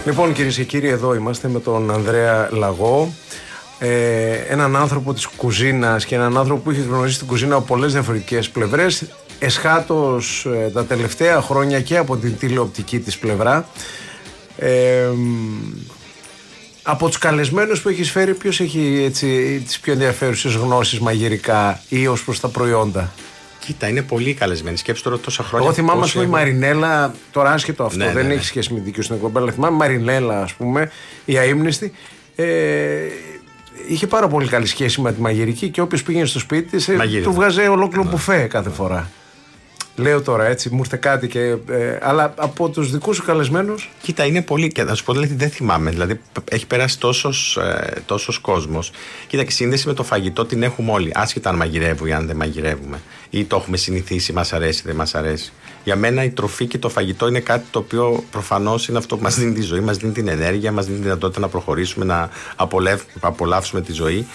Λοιπόν, κυρίες και κύριοι, εδώ είμαστε με τον Ανδρέα Λαγό. Έναν άνθρωπο της κουζίνας και έναν άνθρωπο που είχε γνωρίσει την κουζίνα από πολλές διαφορετικές πλευρές. Εσχάτως τα τελευταία χρόνια και από την τηλεοπτική της πλευρά. Από τους καλεσμένους που έχεις φέρει, ποιος έχει έτσι, τις πιο ενδιαφέρουσες γνώσεις μαγειρικά ή ως προς τα προϊόντα? Κοίτα, είναι πολύ καλεσμένοι. Σκέψου τώρα τόσα χρόνια. Εγώ θυμάμαι, ας πούμε, η Μαρινέλα, τώρα άσχετο αυτό, δεν έχει σχέση με τη δική σου την εκπομπή, αλλά θυμάμαι η Μαρινέλα, ας πούμε, η αείμνηστη, είχε πάρα πολύ καλή σχέση με τη μαγειρική και όποιος πήγαινε στο σπίτι της, του βγάζε ολόκληρο μπουφέ κάθε φορά. Λέω τώρα έτσι, μου ήρθε κάτι και. Αλλά από τους δικούς σου καλεσμένους. Κοίτα, είναι πολύ. Και θα σου πω, δηλαδή δεν θυμάμαι. Δηλαδή έχει περάσει τόσος κόσμος. Κοίτα, και σύνδεση με το φαγητό την έχουμε όλοι. Άσχετα αν μαγειρεύουμε ή αν δεν μαγειρεύουμε. Ή το έχουμε συνηθίσει, μας αρέσει ή δεν μας αρέσει. Για μένα η τροφή και το φαγητό είναι κάτι το οποίο προφανώς είναι αυτό που μας δίνει τη ζωή, μας δίνει την ενέργεια, μας δίνει τη δυνατότητα να προχωρήσουμε, να απολαύσουμε τη ζωή.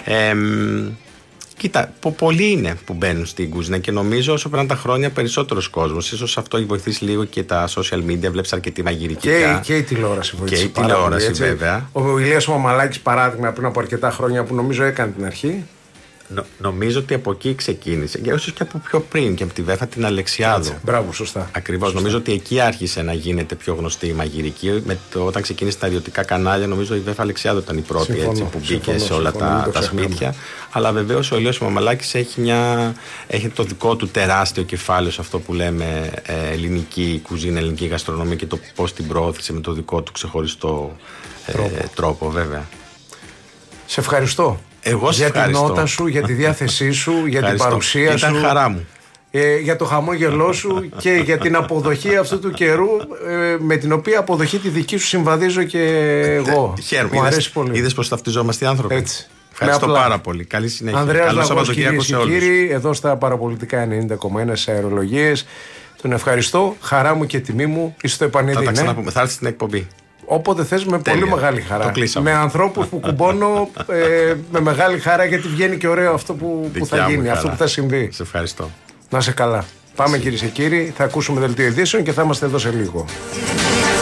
Κοίτα, πολλοί είναι που μπαίνουν στην κουζίνα και νομίζω όσο περνάνε τα χρόνια περισσότερος κόσμος. Ίσως αυτό έχει βοηθήσει λίγο και τα social media, βλέπεις αρκετή μαγειρική. Και η τηλεόραση βοήθησε. Και η τηλεόραση, βέβαια. Ο Ηλίας ο Μαμαλάκης, παράδειγμα, πριν από αρκετά χρόνια που νομίζω έκανε την αρχή. Νομίζω ότι από εκεί ξεκίνησε. Και ίσως και από πιο πριν και από τη Βέφα την Αλεξιάδου. Μπράβο, σωστά. Ακριβώς. Νομίζω ότι εκεί άρχισε να γίνεται πιο γνωστή η μαγειρική. Όταν ξεκίνησε τα ιδιωτικά κανάλια, νομίζω η Βέφα Αλεξιάδου ήταν η πρώτη που μπήκε σε όλα τα σπίτια. Αλλά βεβαίως ο Ηλίας ο Μαμαλάκης έχει το δικό του τεράστιο κεφάλαιο σε αυτό που λέμε ελληνική κουζίνα, ελληνική γαστρονομία και το πώς την προώθησε με το δικό του ξεχωριστό τρόπο, βέβαια. Σε ευχαριστώ. Για την νότα σου, για τη διάθεσή σου, για την παρουσία σου. Ήταν χαρά μου. Για το χαμόγελό σου και για την αποδοχή αυτού του καιρού, με την οποία αποδοχή τη δική σου συμβαδίζω και εγώ. Χαίρομαι. Μου αρέσει πολύ. Είδες πως ταυτιζόμαστε οι άνθρωποι. Έτσι. Ευχαριστώ πάρα πολύ. Καλή συνέχεια. Ανδρέας Λαγός, κυρίες και κύριοι, εδώ στα Παραπολιτικά 90,1 σε αερολογίες. Τον ευχαριστώ. Χαρά μου και τιμή μου. Είσαι στο επανειδή. Θα τα ξαναπούμε. Θα έρθει στην εκπομπή. Όποτε θες, με πολύ μεγάλη χαρά. Με ανθρώπους που κουμπώνω με μεγάλη χαρά, γιατί βγαίνει και ωραίο αυτό που θα γίνει, αυτό που θα συμβεί. Σε ευχαριστώ. Να είσαι καλά. Πάμε, κυρίες και κύριοι, θα ακούσουμε δελτίο ειδήσεων και θα είμαστε εδώ σε λίγο.